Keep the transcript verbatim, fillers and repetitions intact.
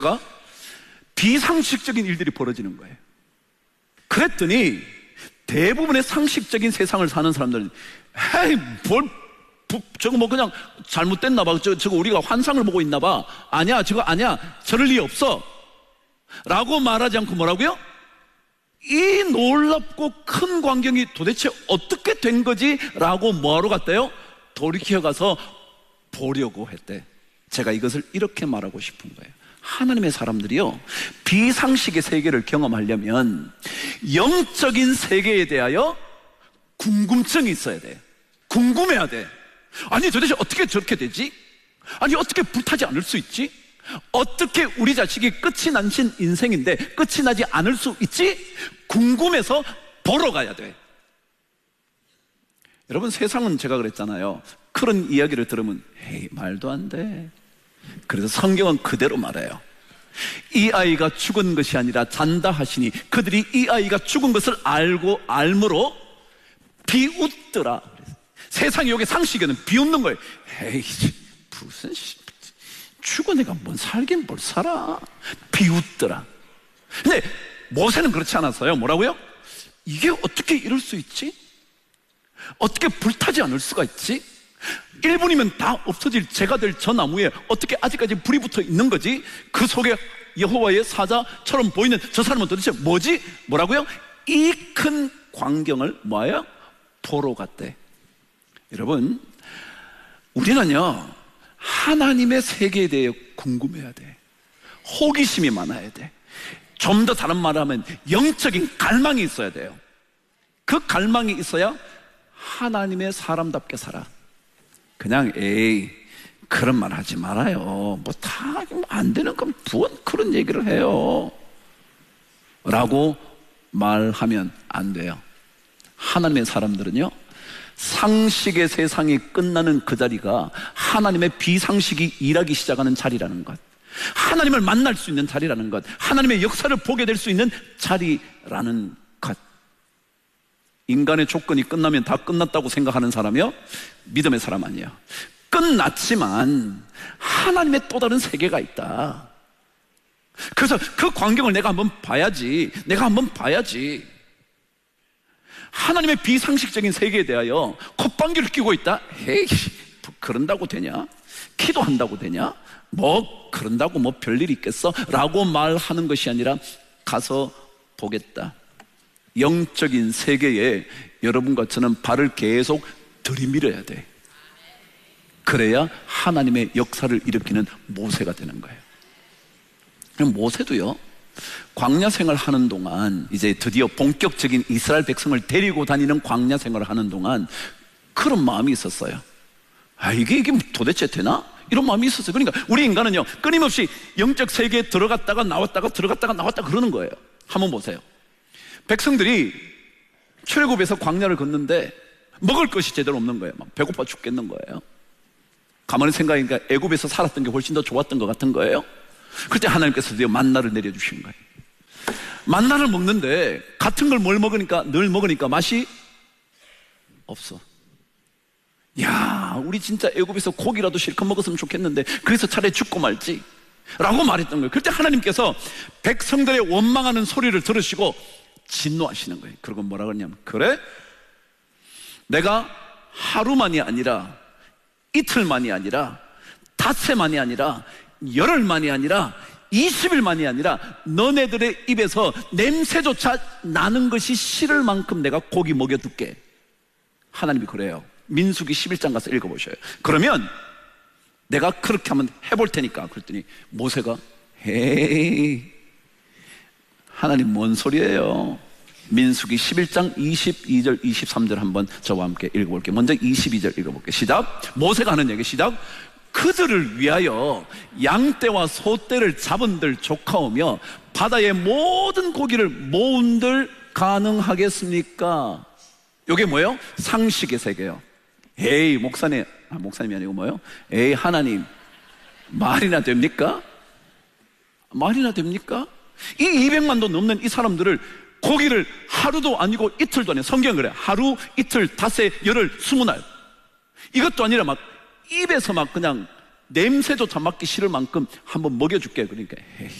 비상식적인 일들이 벌어지는 거예요. 그랬더니 대부분의 상식적인 세상을 사는 사람들은 에이 뭘 저거 뭐 그냥 잘못됐나 봐, 저거, 저거 우리가 환상을 보고 있나 봐, 아니야 저거 아니야, 저럴 리 없어 라고 말하지 않고 뭐라고요? 이 놀랍고 큰 광경이 도대체 어떻게 된 거지? 라고 뭐하러 갔대요? 돌이켜 가서 보려고 했대. 제가 이것을 이렇게 말하고 싶은 거예요. 하나님의 사람들이요, 비상식의 세계를 경험하려면 영적인 세계에 대하여 궁금증이 있어야 돼. 궁금해야 돼. 아니 도대체 어떻게 저렇게 되지? 아니 어떻게 불타지 않을 수 있지? 어떻게 우리 자식이 끝이 나신 인생인데 끝이 나지 않을 수 있지? 궁금해서 보러 가야 돼. 여러분, 세상은 제가 그랬잖아요, 그런 이야기를 들으면 에이 말도 안 돼. 그래서 성경은 그대로 말해요. 이 아이가 죽은 것이 아니라 잔다 하시니 그들이 이 아이가 죽은 것을 알고 알므로 비웃더라. 세상이 여기 상식에는 비웃는 거예요. 에이 무슨 죽은 애가 뭔 살긴 뭘 살아. 비웃더라. 근데 모세는 그렇지 않았어요. 뭐라고요? 이게 어떻게 이럴 수 있지? 어떻게 불타지 않을 수가 있지? 일 분이면 다 없어질 재가 될 저 나무에 어떻게 아직까지 불이 붙어 있는 거지? 그 속에 여호와의 사자처럼 보이는 저 사람은 도대체 뭐지? 뭐라고요? 이 큰 광경을 뭐예요? 보러 갔대. 여러분, 우리는요 하나님의 세계에 대해 궁금해야 돼. 호기심이 많아야 돼. 좀 더 다른 말을 하면 영적인 갈망이 있어야 돼요. 그 갈망이 있어야 하나님의 사람답게 살아. 그냥 에이 그런 말 하지 말아요, 뭐 다 안 되는 건 무슨 그런 얘기를 해요 라고 말하면 안 돼요. 하나님의 사람들은요, 상식의 세상이 끝나는 그 자리가 하나님의 비상식이 일하기 시작하는 자리라는 것, 하나님을 만날 수 있는 자리라는 것, 하나님의 역사를 보게 될 수 있는 자리라는 것. 인간의 조건이 끝나면 다 끝났다고 생각하는 사람이요, 믿음의 사람 아니에요. 끝났지만 하나님의 또 다른 세계가 있다. 그래서 그 광경을 내가 한번 봐야지, 내가 한번 봐야지. 하나님의 비상식적인 세계에 대하여 콧방귀를 뀌고 있다? 에이 그런다고 되냐? 기도한다고 되냐? 뭐 그런다고 뭐 별일 있겠어? 라고 말하는 것이 아니라 가서 보겠다. 영적인 세계에 여러분과 저는 발을 계속 들이밀어야 돼. 그래야 하나님의 역사를 일으키는 모세가 되는 거예요. 그럼 모세도요, 광야 생활 하는 동안, 이제 드디어 본격적인 이스라엘 백성을 데리고 다니는 광야 생활을 하는 동안 그런 마음이 있었어요. 아 이게 이게 도대체 되나? 이런 마음이 있었어요. 그러니까 우리 인간은요 끊임없이 영적 세계에 들어갔다가 나왔다가 들어갔다가 나왔다 그러는 거예요. 한번 보세요. 백성들이 출애굽에서 광야를 걷는데 먹을 것이 제대로 없는 거예요. 막 배고파 죽겠는 거예요. 가만히 생각하니까 애굽에서 살았던 게 훨씬 더 좋았던 것 같은 거예요. 그때 하나님께서 드디어 만나를 내려주신 거예요. 만나를 먹는데 같은 걸 뭘 먹으니까, 늘 먹으니까 맛이 없어. 야 우리 진짜 애굽에서 고기라도 실컷 먹었으면 좋겠는데 그래서 차라리 죽고 말지 라고 말했던 거예요. 그때 하나님께서 백성들의 원망하는 소리를 들으시고 진노하시는 거예요. 그리고 뭐라 그러냐면, 그래? 내가 하루만이 아니라 이틀만이 아니라 닷새만이 아니라 열흘만이 아니라 이십 일만이 아니라 너네들의 입에서 냄새조차 나는 것이 싫을 만큼 내가 고기 먹여둘게. 하나님이 그래요. 민수기 십일 장 가서 읽어보셔요. 그러면 내가 그렇게 한번 해볼 테니까. 그랬더니 모세가 헤이 하나님 뭔 소리예요? 민수기 십일 장 이십이 절 이십삼 절 한번 저와 함께 읽어볼게요. 먼저 이십이 절 읽어볼게요. 시작. 모세가 하는 얘기 시작. 그들을 위하여 양떼와 소떼를 잡은들 조카오며 바다의 모든 고기를 모은들 가능하겠습니까? 이게 뭐예요? 상식의 세계예요. 에이 목사님, 아, 목사님이 아니고 뭐예요? 에이 하나님 말이나 됩니까? 말이나 됩니까? 이 이백만도 넘는 이 사람들을 고기를 하루도 아니고 이틀도 아니고, 성경은 그래 하루 이틀 닷새 열흘 스무 날, 이것도 아니라 막 입에서 막 그냥 냄새조차 맡기 싫을 만큼 한번 먹여줄게. 그러니까 에이,